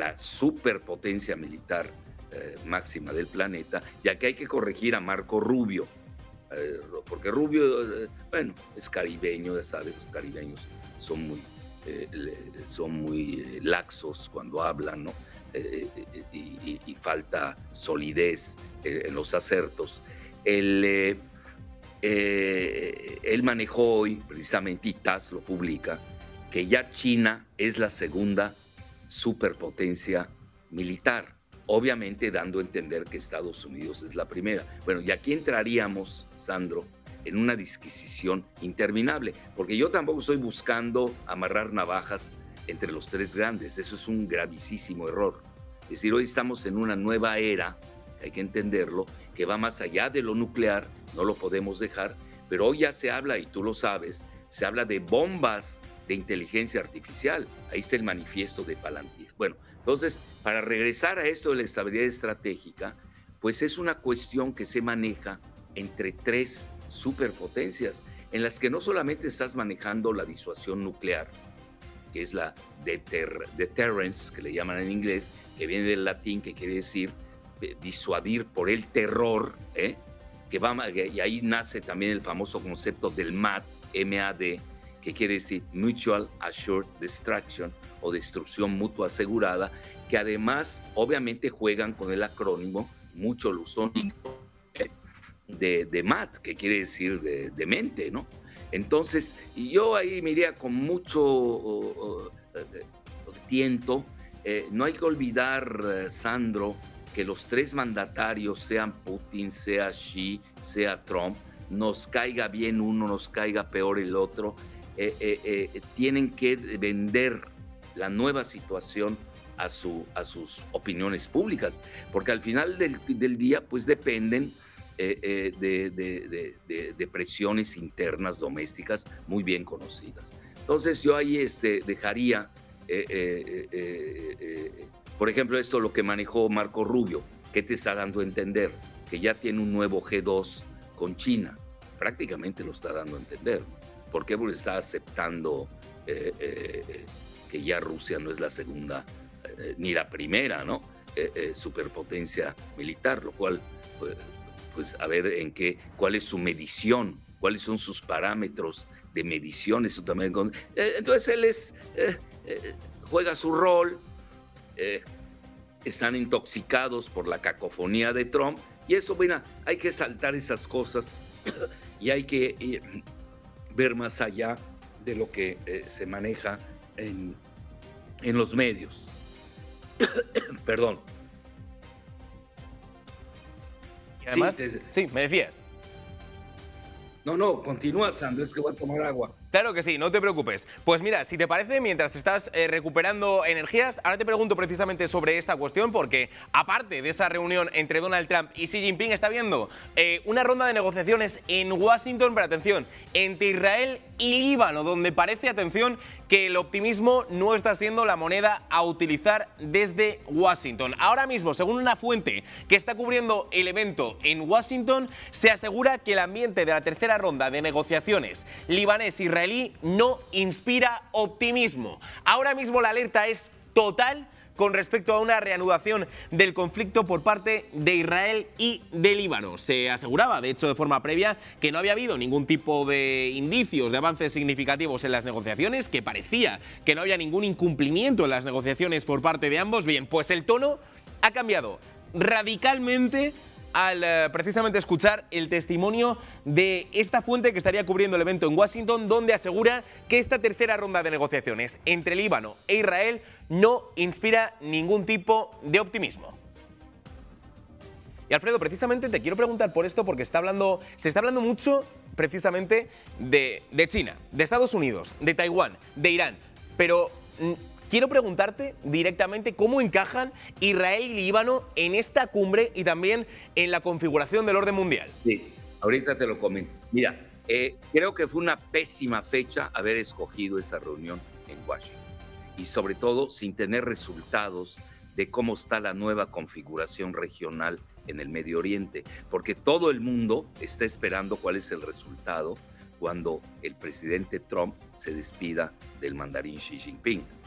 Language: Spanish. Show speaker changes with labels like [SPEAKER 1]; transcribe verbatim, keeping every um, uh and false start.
[SPEAKER 1] la superpotencia militar eh, máxima del planeta, ya que hay que corregir a Marco Rubio, eh, porque Rubio, eh, bueno, es caribeño, ya sabes, los caribeños son muy, eh, son muy eh, laxos cuando hablan, ¿no? Eh, eh, y, y, y falta solidez eh, en los acertos. El, eh, eh, él manejó hoy, precisamente, y T A S S lo publica, que ya China es la segunda superpotencia militar, obviamente dando a entender que Estados Unidos es la primera. Bueno, y aquí entraríamos, Sandro, en una disquisición interminable, porque yo tampoco estoy buscando amarrar navajas entre los tres grandes. Eso es un gravísimo error. Es decir, hoy estamos en una nueva era, hay que entenderlo, que va más allá de lo nuclear, no lo podemos dejar, pero hoy ya se habla, y tú lo sabes, se habla de bombas de inteligencia artificial. Ahí está el manifiesto de Palantir. Bueno, entonces, para regresar a esto de la estabilidad estratégica, pues es una cuestión que se maneja entre tres superpotencias, en las que no solamente estás manejando la disuasión nuclear, que es la deter deterrence, que le llaman en inglés, que viene del latín, que quiere decir eh, disuadir por el terror, ¿eh? que va, y ahí nace también el famoso concepto del M A D, M A D, que quiere decir Mutual Assured Destruction, o destrucción mutua asegurada, que además obviamente juegan con el acrónimo, mucho lo usan, de, de M A D, que quiere decir de, de mente, ¿no? Entonces, yo ahí me iría con mucho uh, uh, uh, tiento. Eh, no hay que olvidar, uh, Sandro, que los tres mandatarios, sean Putin, sea Xi, sea Trump, nos caiga bien uno, nos caiga peor el otro, eh, eh, eh, tienen que vender la nueva situación a, su, a sus opiniones públicas, porque al final del, del día pues dependen eh, eh, de, de, de, de, de presiones internas domésticas muy bien conocidas. Entonces yo ahí este, dejaría, eh, eh, eh, eh, por ejemplo, esto lo que manejó Marco Rubio, que te está dando a entender que ya tiene un nuevo G dos con China, prácticamente lo está dando a entender. ¿Por qué? Porque está aceptando eh, eh, que ya Rusia no es la segunda eh, ni la primera, ¿no? Eh, eh, superpotencia militar, lo cual, pues, pues a ver en qué, cuál es su medición, cuáles son sus parámetros de medición, eso también. Con, eh, entonces él es, eh, eh, juega su rol, eh, están intoxicados por la cacofonía de Trump, y eso, bueno, hay que saltar esas cosas y hay que eh, ver más allá de lo que eh, se maneja en, en los medios. Perdón.
[SPEAKER 2] Y además,
[SPEAKER 1] sí, te...
[SPEAKER 2] sí, me decías.
[SPEAKER 1] No, no, continúa, Sandro, es que voy a tomar agua.
[SPEAKER 2] Claro que sí, no te preocupes. Pues mira, si te parece, mientras estás eh, recuperando energías, ahora te pregunto precisamente sobre esta cuestión, porque aparte de esa reunión entre Donald Trump y Xi Jinping, está habiendo eh, una ronda de negociaciones en Washington, pero atención, entre Israel y Líbano, donde parece, atención, que el optimismo no está siendo la moneda a utilizar desde Washington. Ahora mismo, según una fuente que está cubriendo el evento en Washington, se asegura que el ambiente de la tercera ronda de negociaciones libanés-israelí no inspira optimismo. Ahora mismo la alerta es total con respecto a una reanudación del conflicto por parte de Israel y de Líbano. Se aseguraba, de hecho, de forma previa, que no había habido ningún tipo de indicios de avances significativos en las negociaciones, que parecía que no había ningún incumplimiento en las negociaciones por parte de ambos. Bien, pues el tono ha cambiado radicalmente al eh, precisamente escuchar el testimonio de esta fuente que estaría cubriendo el evento en Washington, donde asegura que esta tercera ronda de negociaciones entre Líbano e Israel no inspira ningún tipo de optimismo. Y Alfredo, precisamente te quiero preguntar por esto, porque está hablando, se está hablando mucho precisamente de, de China, de Estados Unidos, de Taiwán, de Irán, pero quiero preguntarte directamente cómo encajan Israel y Líbano en esta cumbre y también en la configuración del orden mundial.
[SPEAKER 1] Sí, ahorita te lo comento. Mira, eh, creo que fue una pésima fecha haber escogido esa reunión en Washington, y sobre todo sin tener resultados de cómo está la nueva configuración regional en el Medio Oriente, porque todo el mundo está esperando cuál es el resultado cuando el presidente Trump se despida del mandarín Xi Jinping.